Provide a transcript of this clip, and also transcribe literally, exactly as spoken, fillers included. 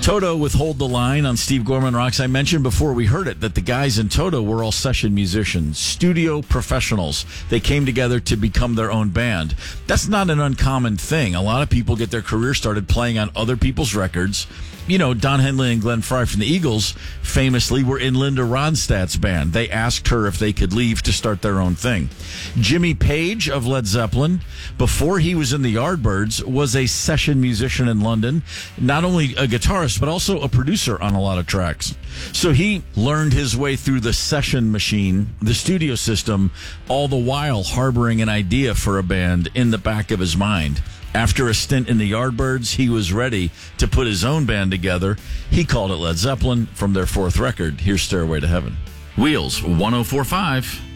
Toto with Hold the Line on Steve Gorman Rocks. I mentioned before we heard it that the guys in Toto were all session musicians, studio professionals. They came together to become their own band. That's not an uncommon thing. A lot of people get their career started playing on other people's records. You know, Don Henley and Glenn Frey from the Eagles famously were in Linda Ronstadt's band. They asked her if they could leave to start their own thing. Jimmy Page of Led Zeppelin, before he was in the Yardbirds, was a session musician in London. Not only a guitarist, but also a producer on a lot of tracks. So he learned his way through the session machine, the studio system, all the while harboring an idea for a band in the back of his mind. After a stint in the Yardbirds, he was ready to put his own band together. He called it Led Zeppelin from their fourth record. Here's Stairway to Heaven. Wheels one oh four point five.